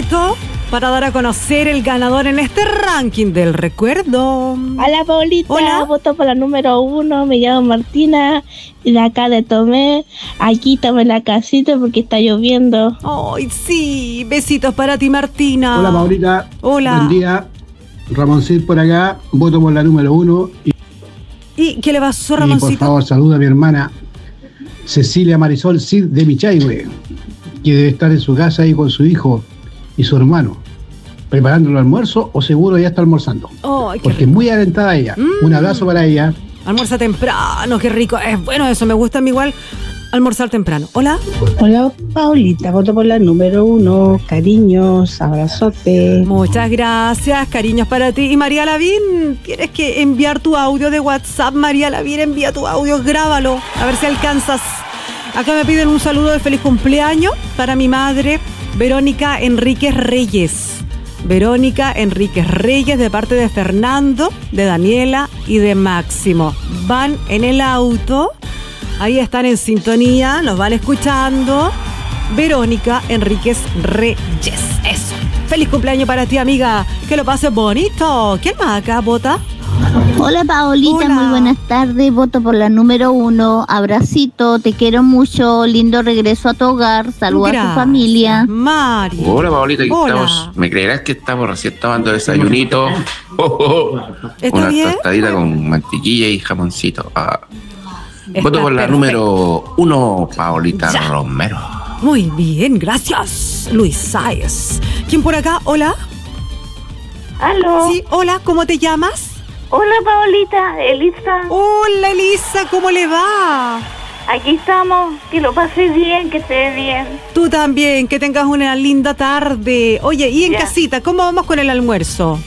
minutito para dar a conocer el ganador en este ranking del recuerdo. Hola, Paulita. Hola. Voto por la número 1. Me llamo Martina y de acá de Tomé. Aquí tomé la casita porque está lloviendo. Ay, sí. Besitos para ti, Martina. Hola, Paulita. Hola. Buen día. Ramoncito por acá. Voto por la número 1. ¿Y qué le pasó, Y Ramoncito? por favor, saluda a mi hermana Cecilia Marisol Cid de Michaihue, que debe estar en su casa ahí con su hijo y su hermano, preparando el almuerzo, o seguro ya está almorzando. Ay, qué porque es rico. muy adelantada ella. Un abrazo para ella. Almuerza temprano, qué rico. Es bueno eso, me gusta a mí igual almorzar temprano. Hola. Hola, Paulita, voto por la número 1. Cariños, abrazote. Muchas gracias, cariños para ti. Y María Lavín, tienes que enviar tu audio de WhatsApp. María Lavín, envía tu audio, grábalo, a ver si alcanzas. Acá me piden un saludo de feliz cumpleaños para mi madre, Verónica Enríquez Reyes. Verónica Enríquez Reyes, de parte de Fernando, de Daniela y de Máximo. Van en el auto, ahí están en sintonía, nos van escuchando. Verónica Enríquez Reyes, eso. Feliz cumpleaños para ti, amiga, que lo pases bonito. ¿Quién más acá vota? Hola, Paolita, Hola. muy buenas tardes, voto por la número 1, abracito, te quiero mucho, lindo regreso a tu hogar, saluda a Gracias, tu familia. Mari. Hola, Paolita, aquí Hola. estamos. ¿Me creerás que estamos recién tomando desayunito? ¿Está Una bien? tostadita con mantequilla y jamoncito. Está Voto por la perfecto. número 1, Paolita Ya. Romero. Muy bien, gracias, Luis Sáez. ¿Quién por acá? Hola. ¿Aló? Sí, hola, ¿cómo te llamas? Hola, Paulita. Elisa. Hola, Elisa, ¿cómo le va? Aquí estamos. Que lo pases bien, que estés bien. Tú también, que tengas una linda tarde. Oye, ¿y en Ya. casita, cómo vamos con el almuerzo?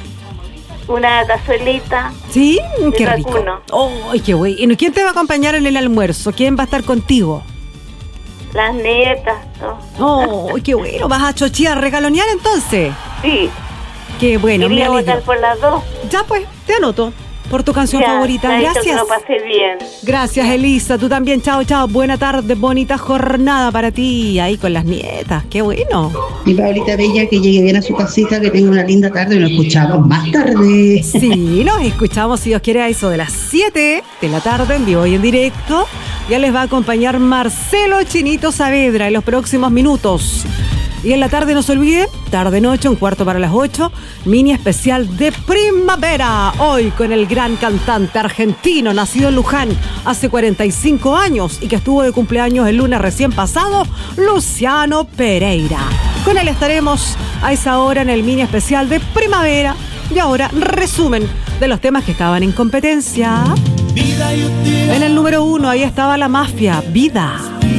Una cazuelita. ¿Sí? Qué rico. vacuno. ¡Ay, qué bueno! ¿Quién te va a acompañar en el almuerzo? ¿Quién va a estar contigo? Las nietas, todo. ¡Oh, qué bueno! ¿Vas a chochear, regalonear entonces? Sí. Qué bueno, me Quería votar alegro. por las dos. Ya pues, te anoto por tu canción Ya, favorita. Naito, Gracias. que lo pases bien. Gracias, Elisa. Tú también. Chao, chao. Buena tarde, bonita jornada para ti. Ahí con las nietas. Qué bueno. Mi Paulita Bella, que llegue bien a su casita, que tenga una linda tarde y nos escuchamos más tarde. Sí, nos escuchamos, si Dios quiere, a eso de las 7 de la tarde, en vivo y en directo. Ya les va a acompañar Marcelo Chinito Saavedra en los próximos minutos. Y en la tarde, no se olviden, tarde-noche, 7:45, mini especial de primavera. Hoy con el gran cantante argentino, nacido en Luján hace 45 años y que estuvo de cumpleaños el lunes recién pasado, Luciano Pereira. Con él estaremos a esa hora en el mini especial de primavera. Y ahora, resumen de los temas que estaban en competencia. En el número 1, ahí estaba La Mafia, Vida.